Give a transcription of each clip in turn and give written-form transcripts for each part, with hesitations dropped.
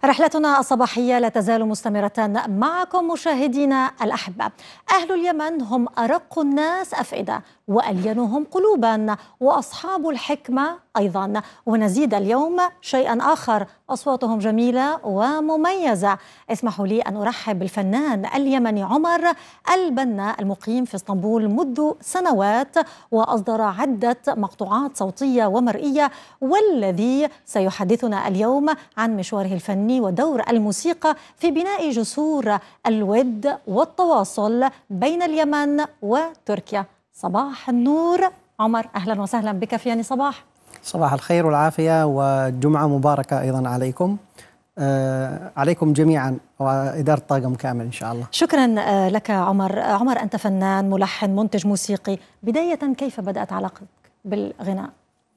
رحلتنا الصباحية لا تزال مستمرة معكم مشاهدينا الأحبة. أهل اليمن هم أرق الناس أفئدة وألينهم قلوبا وأصحاب الحكمة أيضا، ونزيد اليوم شيئا آخر، أصواتهم جميلة ومميزة. اسمحوا لي أن أرحب بالفنان اليمني عمر البنا المقيم في اسطنبول منذ سنوات، وأصدر عدة مقطوعات صوتية ومرئية، والذي سيحدثنا اليوم عن مشواره الفني ودور الموسيقى في بناء جسور الود والتواصل بين اليمن وتركيا. صباح النور عمر، أهلا وسهلا بك في صباح. صباح الخير والعافية وجمعة مباركة أيضا عليكم، عليكم جميعا وإدارة طاقم كامل إن شاء الله. شكرا لك عمر. عمر، أنت فنان ملحن منتج موسيقي، بداية كيف بدأت علاقتك بالغناء؟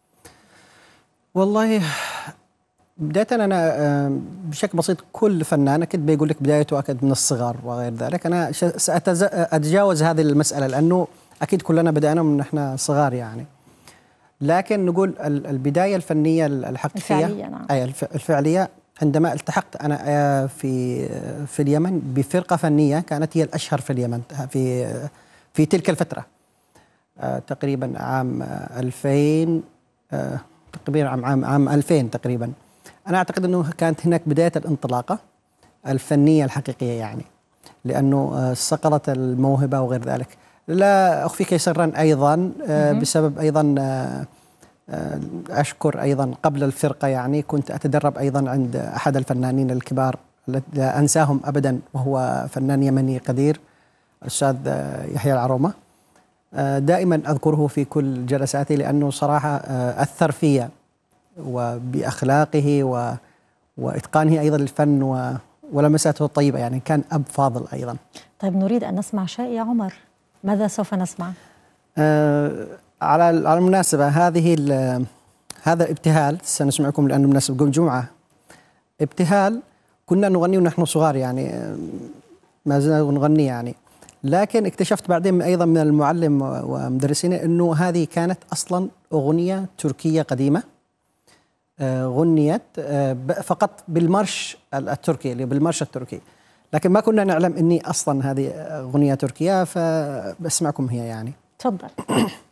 والله بداية أنا بشكل بسيط، كل فنان أكيد بيقول لك بدايته أكيد من الصغر وغير ذلك. أنا سأتجاوز هذه المسألة لأنه أكيد كلنا بدأنا من إحنا صغار يعني، لكن نقول البداية الفنية الحقيقية الفعلية، نعم. أي الفعلية عندما التحقت أنا في اليمن بفرقة فنية كانت هي الأشهر في اليمن في تلك الفترة، تقريبا عام 2000، تقريبا عام 2000 تقريبا. أنا أعتقد أنه كانت هناك بداية الانطلاقة الفنية الحقيقية يعني، لأنه صقلت الموهبة وغير ذلك. لا أخفيك سرا أيضا بسبب أيضا أشكر أيضا قبل الفرقة يعني كنت أتدرب أيضا عند أحد الفنانين الكبار لا أنساهم أبدا، وهو فنان يمني قدير، الأستاذ يحيى العرومة. دائما أذكره في كل جلساتي لأنه صراحة أثر فيا وبأخلاقه وإتقانه أيضا للفن ولمساته الطيبة، يعني كان أب فاضل أيضا. طيب نريد أن نسمع شيء يا عمر، ماذا سوف نسمع؟ على المناسبة هذا ابتهال سنسمعكم لأنه مناسب يوم جمعة. ابتهال كنا نغني ونحن صغار يعني، ما زلنا نغني يعني، لكن اكتشفت بعدين أيضا من المعلم ومدرسين أنه هذه كانت أصلا أغنية تركية قديمة، غنيت فقط بالمارش التركي، اللي بالمارش التركي، لكن ما كنا نعلم أني أصلا هذه أغنية تركية. فبسمعكم هي يعني. تفضل.